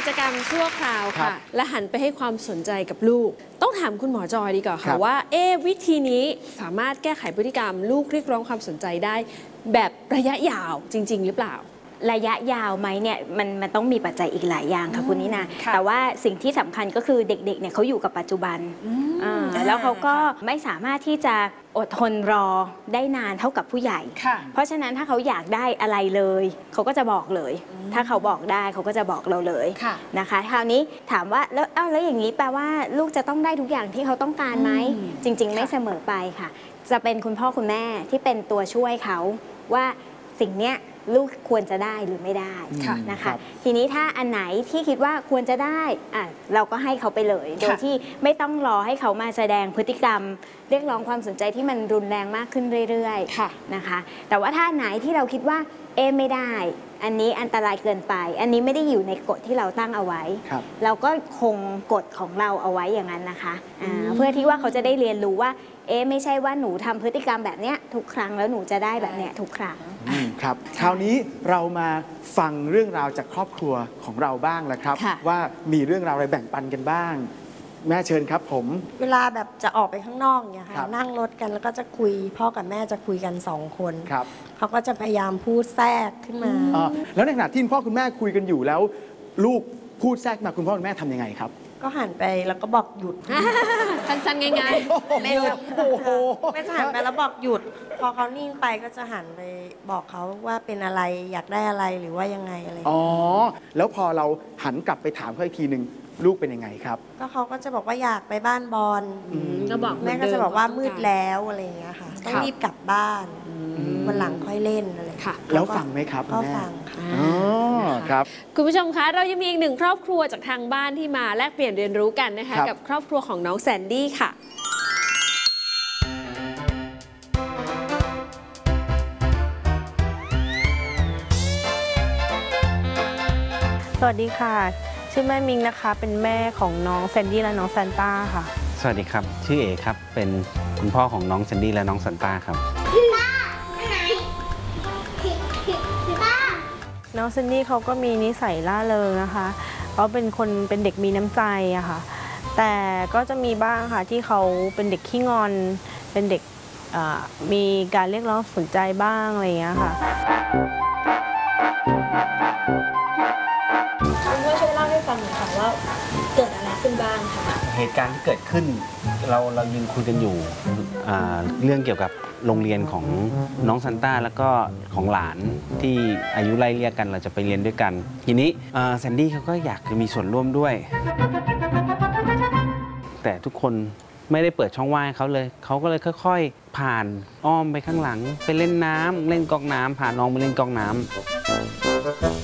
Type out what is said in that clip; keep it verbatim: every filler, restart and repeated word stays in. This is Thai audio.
จกรรมชั่วคราวค่ะและหันไปให้ความสนใจกับลูกต้องถามคุณหมอจอยดีกว่าค่ะว่าเอ๊วิธีนี้สามารถแก้ไขพฤติกรรมลูกเรียกร้องความสนใจได้แบบระยะยาวจริงๆหรือเปล่าระยะยาวไหมเนี่ยมันมันต้องมีปัจจัยอีกหลายอย่างค่ะคุณนินาแต่ว่าสิ่งที่สำคัญก็คือเด็กๆเนี่ยเขาอยู่กับปัจจุบันแล้วเขาก็ไม่สามารถที่จะอดทนรอได้นานเท่ากับผู้ใหญ่เพราะฉะนั้นถ้าเขาอยากได้อะไรเลยเขาก็จะบอกเลยถ้าเขาบอกได้เขาก็จะบอกเราเลยนะคะคราวนี้ถามว่าแล้วเอ้าแล้วอย่างนี้แปลว่าลูกจะต้องได้ทุกอย่างที่เขาต้องการไหมจริงๆไม่เสมอไปค่ะจะเป็นคุณพ่อคุณแม่ที่เป็นตัวช่วยเขาว่าสิ่งเนี้ยลูกควรจะได้หรือไม่ได้นะคะทีนี้ถ้าอันไหนที่คิดว่าควรจะได้อ่ะเราก็ให้เขาไปเลยโดยที่ไม่ต้องรอให้เขามาแสดงพฤติกรรมเรียกร้องความสนใจที่มันรุนแรงมากขึ้นเรื่อยๆนะคะแต่ว่าถ้าไหนที่เราคิดว่าเอไม่ได้อันนี้อันตรายเกินไปอันนี้ไม่ได้อยู่ในกฎที่เราตั้งเอาไว้เราก็คงกฎของเราเอาไว้อย่างนั้นนะคะเพื่อที่ว่าเขาจะได้เรียนรู้ว่าเอ๊ะไม่ใช่ว่าหนูทำพฤติกรรมแบบเนี้ยทุกครั้งแล้วหนูจะได้แบบเนี้ยทุกครั้งครับคราวนี้เรามาฟังเรื่องราวจากครอบครัวของเราบ้างแล้วครับว่ามีเรื่องราวอะไรแบ่งปันกันบ้างแม่เชิญครับผมเวลาแบบจะออกไปข้างนอกเนี่ยค่ะนั่งรถกันแล้วก็จะคุยพ่อกับแม่จะคุยกันสองคนเขาก็จะพยายามพูดแทรกขึ้นมาแล้วในขณะที่พ่อคุณแม่คุยกันอยู่แล้วลูกพูดแทรกมาคุณพ่อคุณแม่ทำยังไงครับก็หันไปแล้วก็บอกหยุดสั้นๆง่ายๆแม่จะแม่จะหันไปแล้วบอกหยุดพอเขานิ่งไปก็จะหันไปบอกเขาว่าเป็นอะไรอยากได้อะไรหรือว่ายังไงอะไรอ๋อแล้วพอเราหันกลับไปถามเขาอีกทีหนึ่งลูกเป็นยังไงครับก็เขาก็จะบอกว่าอยากไปบ้านบอลก็บอกแม่ก็จะบอกว่ามืดแล้วอะไรอย่างเงี้ยค่ะต้องรีบกลับบ้านวันหลังค่อยเล่นอะไรค่ะแล้วฟังไหมครับก็ฟังค่ะอ๋อครับคุณผู้ชมคะเรายังมีอีกหนึ่งครอบครัวจากทางบ้านที่มาแลกเปลี่ยนเรียนรู้กันนะคะกับครอบครัวของน้องแซนดี้ค่ะสวัสดีค่ะชื่อแม่มิงนะคะเป็นแม่ของน้องแซนดี้และน้องแซนต้าค่ะสวัสดีครับชื่อเอครับเป็นคุณพ่อของน้องแซนดี้และน้องแซนต้าครับน้องแซนดี้เขาก็มีนิสัยล่าเริงนะคะเขาเป็นคนเป็นเด็กมีน้ำใจอะค่ะแต่ก็จะมีบ้างค่ะที่เขาเป็นเด็กขี้งอนเป็นเด็กมีการเรียกร้องสนใจบ้างอะไรอย่างเงี้ยค่ะคุณพ่อช่วยเล่าให้ฟังหน่อยค่ะว่าเกิดอะไรขึ้นบ้างค่ะเหตุการณ์ที่เกิดขึ้นเราเรายืนคุยกันอยู่เรื่องเกี่ยวกับโรงเรียนของน้องซันต้าแล้วก็ของหลานที่อายุไล่เลี่ยกันเราจะไปเรียนด้วยกันทีนี้แซนดี้เขาก็อยากจะมีส่วนร่วมด้วยแต่ทุกคนไม่ได้เปิดช่องว่างให้เขาเลยเขาก็เลยค่อยๆผ่านอ้อมไปข้างหลังไปเล่นน้ำเล่นก๊อกน้ำพาน้องไปเล่นก๊อกน้ำ